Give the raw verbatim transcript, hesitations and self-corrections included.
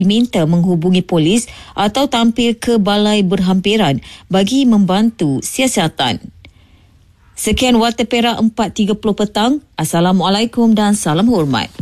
diminta menghubungi polis atau tampil ke balai berhampiran bagi membantu siasatan. Sekian Warta Perak empat tiga puluh petang. Assalamualaikum dan salam hormat.